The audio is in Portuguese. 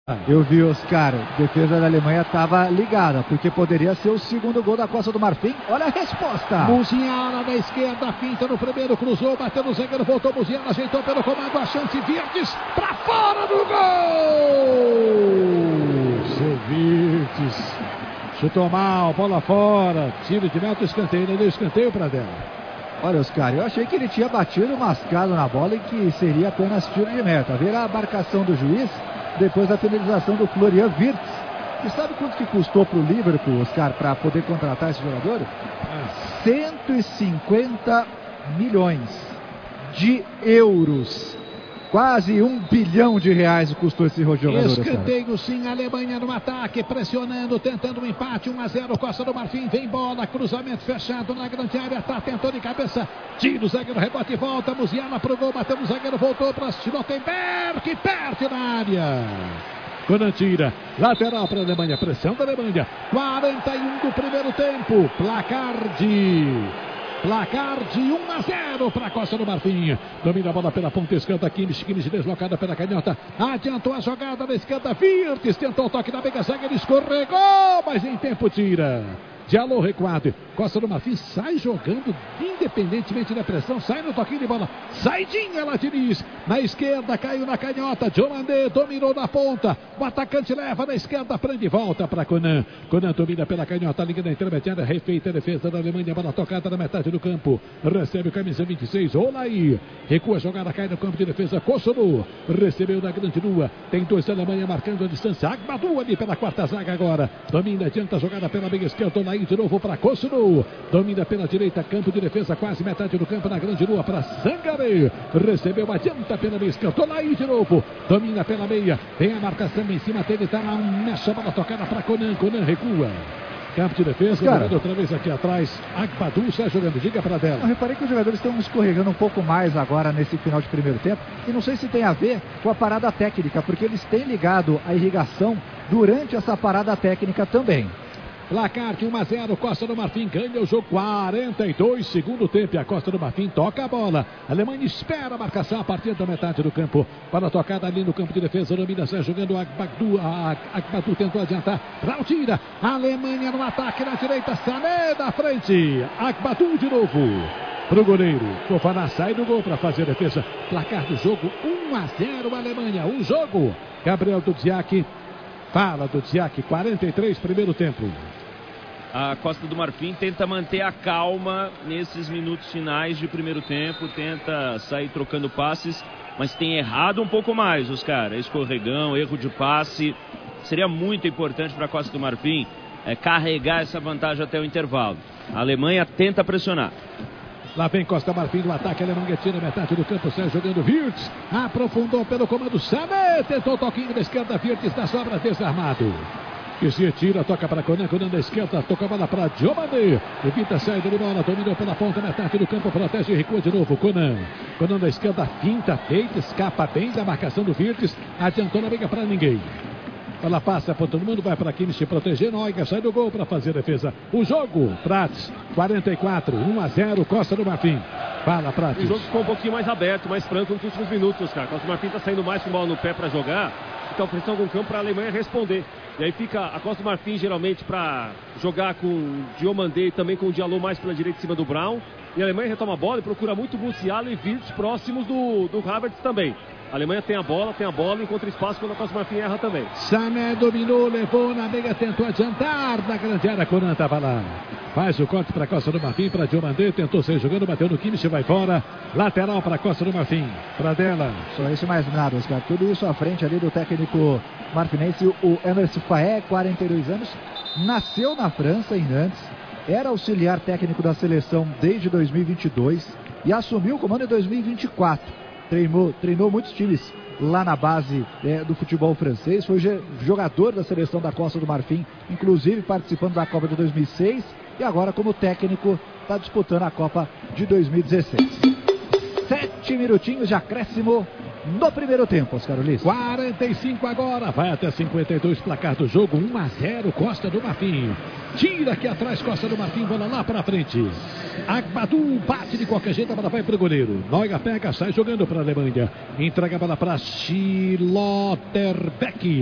Eu vi, Oscar, a defesa da Alemanha estava ligada, porque poderia ser o segundo gol da Costa do Marfim. Olha a resposta. Musiala na esquerda, finta no primeiro, cruzou, bateu no zagueiro, voltou Musiala, ajeitou pelo comando, a chance, Virtes, pra fora do gol! Seu Virtes, chutou mal, bola fora, tiro de meta, escanteio, não deu escanteio para dela. Olha, Oscar, eu achei que ele tinha batido mascado na bola e que seria apenas tiro de meta. Verá a marcação do juiz depois da finalização do Florian Wirtz. E sabe quanto que custou para o Liverpool, Oscar, para poder contratar esse jogador? 150 milhões de euros. Quase R$1 bilhão custou esse jogador. Escanteio sim, a Alemanha no ataque, pressionando, tentando um empate, 1-0, Costa do Marfim, vem bola, cruzamento fechado na grande área, tá, tentou de cabeça, tira o zagueiro, rebote e volta, Musiala pro gol, bateu no zagueiro, voltou para Schlottenberg, perde na área. Conan tira, lateral para a Alemanha, pressão da Alemanha, 41 do primeiro tempo, placar de 1-0 para a Costa do Marfim. Domina a bola pela ponta esquerda, Kimmich deslocada pela canhota, adiantou a jogada na esquerda, Wirtz tentou o toque na meiga zaga, ele escorregou, mas em tempo tira. Diallo recuado, Costa do Marfim sai jogando independentemente da pressão, sai no toquinho de bola, saidinha lá Diniz, na esquerda caiu na canhota, Diomandé dominou na ponta, o atacante leva na esquerda, prende e volta para Conan domina pela canhota, liga da intermediária, refeita a defesa da Alemanha, bola tocada na metade do campo, recebe o camisa 26, Olai, recua a jogada, cai no campo de defesa, Kosovo, recebeu da grande lua, tem dois da Alemanha marcando a distância, Agbadou ali pela quarta zaga agora, domina, adianta a jogada pela meia esquerda, Olai de novo para Kosovo, domina pela direita, campo de defesa, quase metade do campo na grande lua para Sangaré, recebeu, adianta pela meia esquerda, Olai de novo, domina pela meia, tem a marcação em cima dele, tá lá, mexe a bola tocada para Conan recua. Campo de defesa, outra vez aqui atrás, Agbadou sai jogando, diga para dela. Eu reparei que os jogadores estão escorregando um pouco mais agora nesse final de primeiro tempo, e não sei se tem a ver com a parada técnica, porque eles têm ligado a irrigação durante essa parada técnica também. Placar de 1-0, Costa do Marfim ganha o jogo, 42, segundo tempo, e a Costa do Marfim toca a bola. A Alemanha espera a marcação a partir da metade do campo, para a tocada ali no campo de defesa, domina, sai jogando Agbadou tentou adiantar, Raul tira, a Alemanha no ataque na direita, Sané da frente, Agbadou de novo. Pro goleiro, Fofana sai do gol para fazer a defesa. Placar do jogo, 1-0 Alemanha, um jogo. Gabriel Dudziak, fala Dudziak, 43, primeiro tempo. A Costa do Marfim tenta manter a calma nesses minutos finais de primeiro tempo, tenta sair trocando passes, mas tem errado um pouco mais, os caras. Escorregão, erro de passe. Seria muito importante para a Costa do Marfim carregar essa vantagem até o intervalo. A Alemanha tenta pressionar. Lá vem Costa Marfim do ataque, a Alemanha tira metade do campo, sai jogando Wirtz, aprofundou pelo comando Sané, tentou o toquinho da esquerda, Wirtz da sobra, desarmado. Que se tira, toca para Conan da esquerda, toca a bola para Diomandé, evita a saída de bola, dominou pela ponta, metade do campo, protege e recua de novo, Conan da esquerda, finta, feita, escapa bem da marcação do Wirtz, adiantou na briga para ninguém. Ela passa por todo mundo, vai para Kimmich proteger, Neuer sai do gol para fazer a defesa. O jogo, Prats, 44, 1-0, Costa do Marfim. Fala, Prats. O jogo ficou um pouquinho mais aberto, mais franco nos últimos minutos, cara. Costa do Marfim está saindo mais com bola no pé para jogar, fica pressão com o campo para a Alemanha responder. E aí fica a Costa do Marfim geralmente para jogar com Diomandé e também com o Diallo mais pela direita em cima do Brown. E a Alemanha retoma a bola e procura muito Musiala e Wirtz próximos do Havertz também. A Alemanha tem a bola, encontra espaço quando a Costa do Marfim erra também. Sané dominou, levou na meia, tentou adiantar na grande área, Conan estava lá. Faz o corte para a Costa do Marfim, para Diomandé, tentou sair jogando, bateu no Kimmich, vai fora. Lateral para a Costa do Marfim, para dela. Só isso mais nada, Oscar. Tudo isso à frente ali do técnico marfinense, o Emerson Faé, 42 anos. Nasceu na França, em Nantes. Era auxiliar técnico da seleção desde 2022 e assumiu o comando em 2024. Treinou muitos times lá na base do futebol francês. Foi jogador da seleção da Costa do Marfim, inclusive participando da Copa de 2006. E agora, como técnico, está disputando a Copa de 2016. 7 minutinhos de acréscimo no primeiro tempo, Oscar Ulisses. 45 agora, vai até 52, placar do jogo, 1-0, Costa do Marfim. Tira aqui atrás, Costa do Marfim, bola lá para frente. Agbadou bate de qualquer jeito, a bola vai para o goleiro. Neuer pega, sai jogando para a Alemanha. Entrega a bola para Schlotterbeck.